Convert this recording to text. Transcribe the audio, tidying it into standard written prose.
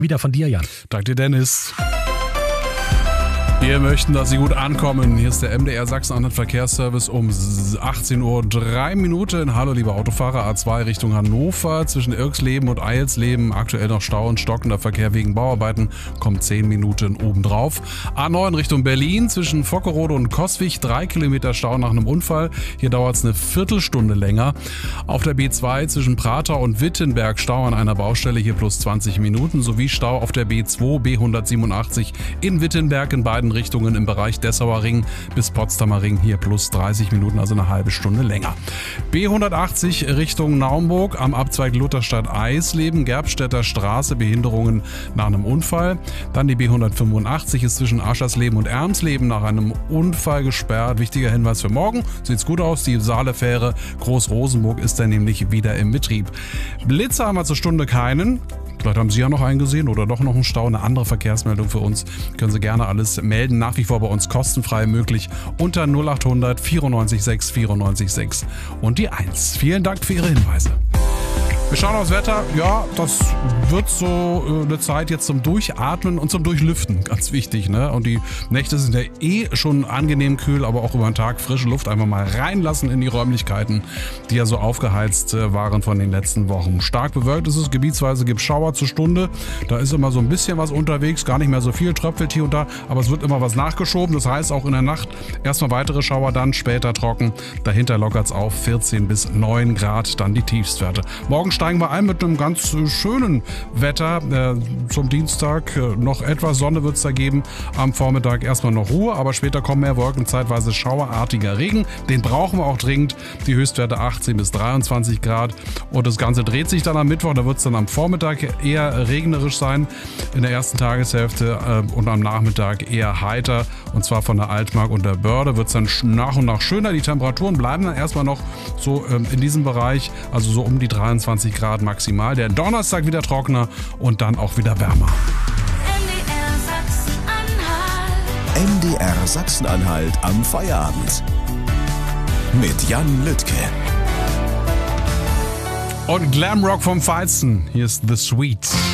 Wieder von dir, Jan. Dank dir, Dennis. Wir möchten, dass Sie gut ankommen. Hier ist der MDR Sachsen-Anhalt Verkehrsservice um 18:03 Uhr. Hallo, liebe Autofahrer. A2 Richtung Hannover zwischen Irksleben und Eilsleben. Aktuell noch Stau und stockender Verkehr wegen Bauarbeiten. Kommt 10 Minuten obendrauf. A9 Richtung Berlin zwischen Vockerode und Coswig. 3 Kilometer Stau nach einem Unfall. Hier dauert es eine Viertelstunde länger. Auf der B2 zwischen Prater und Wittenberg Stau an einer Baustelle. Hier plus 20 Minuten. Sowie Stau auf der B2 B187 in Wittenberg in beiden Richtungen im Bereich Dessauer Ring bis Potsdamer Ring, hier plus 30 Minuten, also eine halbe Stunde länger. B180 Richtung Naumburg am Abzweig Lutherstadt Eisleben, Gerbstädter Straße, Behinderungen nach einem Unfall. Dann die B185 ist zwischen Aschersleben und Ermsleben nach einem Unfall gesperrt. Wichtiger Hinweis für morgen, sieht's gut aus, die Saalefähre Groß-Rosenburg ist dann nämlich wieder im Betrieb. Blitze haben wir zur Stunde keinen. Vielleicht haben Sie ja noch einen gesehen oder doch noch einen Stau. Eine andere Verkehrsmeldung für uns. Können Sie gerne alles melden. Nach wie vor bei uns kostenfrei möglich unter 0800 94 6 94 6 und die 1. Vielen Dank für Ihre Hinweise. Wir schauen aufs Wetter. Ja, das wird so eine Zeit jetzt zum Durchatmen und zum Durchlüften. Ganz wichtig, ne? Und die Nächte sind ja schon angenehm kühl, aber auch über den Tag frische Luft einfach mal reinlassen in die Räumlichkeiten, die ja so aufgeheizt waren von den letzten Wochen. Stark bewölkt ist es, gebietsweise gibt es Schauer zur Stunde. Da ist immer so ein bisschen was unterwegs, gar nicht mehr so viel, tröpfelt hier und da, aber es wird immer was nachgeschoben. Das heißt auch in der Nacht erstmal weitere Schauer, dann später trocken. Dahinter lockert es auf 14 bis 9 Grad, dann die Tiefstwerte. Morgen steigen wir ein mit einem ganz schönen Wetter. Zum Dienstag noch etwas Sonne wird es da geben. Am Vormittag erstmal noch Ruhe, aber später kommen mehr Wolken, zeitweise schauerartiger Regen. Den brauchen wir auch dringend. Die Höchstwerte 18 bis 23 Grad. Und das Ganze dreht sich dann am Mittwoch. Da wird es dann am Vormittag eher regnerisch sein. In der ersten Tageshälfte und am Nachmittag eher heiter. Und zwar von der Altmark und der Börde wird es dann nach und nach schöner. Die Temperaturen bleiben dann erstmal noch so in diesem Bereich, also so um die 23 Grad maximal. Der Donnerstag wieder trockener und dann auch wieder wärmer. MDR Sachsen-Anhalt am Feierabend. Mit Jan Lüttke. Und Glamrock vom Feinsten. Hier ist The Sweet.